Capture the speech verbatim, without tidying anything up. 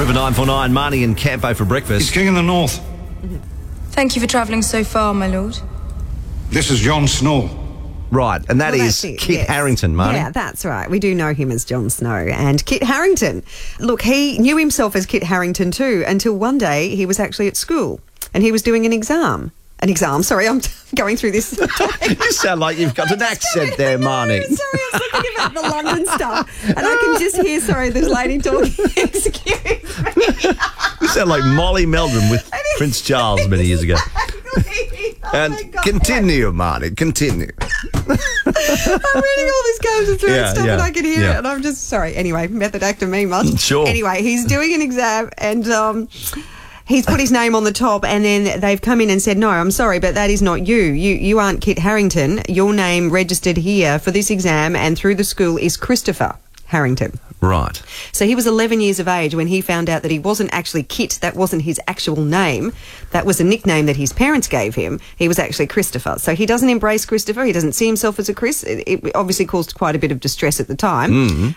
River nine four nine, Marnie and Campo for breakfast. He's king in the north. Thank you for travelling so far, my lord. This is Jon Snow. Right, and that Well, is that's it, Kit yes. Harington, Marnie. Yeah, that's right. We do know him as Jon Snow. And Kit Harington, look, he knew himself as Kit Harington too until one day he was actually at school and he was doing an exam. An exam, sorry, I'm going through this. You sound like you've got an accent there, Marnie. Sorry, I was thinking about the London stuff. And I can just hear, sorry, this lady talking. Excuse me. You sound like Molly Meldrum with Prince Charles many years ago. Oh And my God. continue, Marnie, continue. I'm reading all this Games of Thrones Yeah, stuff yeah, and I can hear yeah. it and I'm just, sorry, anyway, method actor me must. Sure. Anyway, he's doing an exam and um, he's put his name on the top and then they've come in and said, no, I'm sorry, but that is not you. You you aren't Kit Harington. Your name registered here for this exam and through the school is Christopher Harington. Right. So he was eleven years of age when he found out that he wasn't actually Kit. That wasn't his actual name. That was a nickname that his parents gave him. He was actually Christopher. So he doesn't embrace Christopher. He doesn't see himself as a Chris. It, it obviously caused quite a bit of distress at the time. Mm.